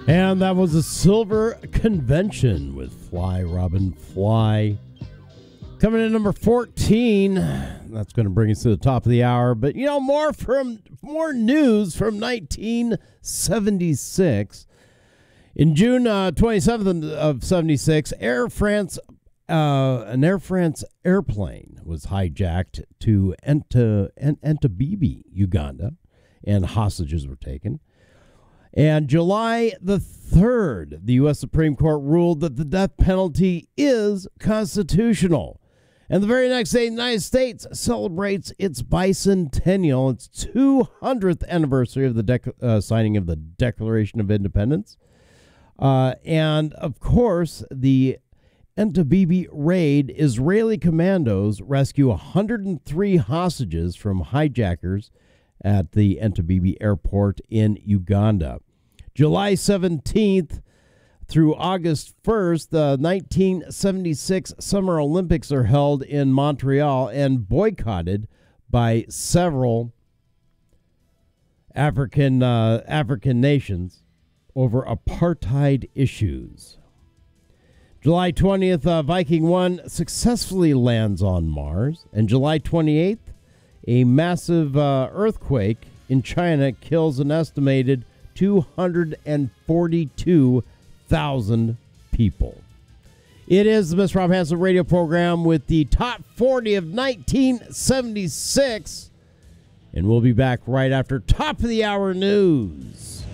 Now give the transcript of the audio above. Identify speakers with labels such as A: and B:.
A: And that was a Silver Convention with Fly Robin Fly. Coming in number 14. That's going to bring us to the top of the hour. But, you know, more news from 1976. In June 27th of 76, an Air France airplane was hijacked to Entebbe, Uganda, and hostages were taken. And July the 3rd, the U.S. Supreme Court ruled that the death penalty is constitutional. And the very next day, the United States celebrates its bicentennial, its 200th anniversary of the signing of the Declaration of Independence. And, of course, the Entebbe raid, Israeli commandos rescue 103 hostages from hijackers at the Entebbe airport in Uganda. July 17th through August 1st, the 1976 Summer Olympics are held in Montreal and boycotted by several African nations over apartheid issues. July 20th, Viking 1 successfully lands on Mars. And July 28th, a massive earthquake in China kills an estimated 242,000 people. It is the Mr. Rob Hansen radio program with the top 40 of 1976. And we'll be back right after top of the hour news.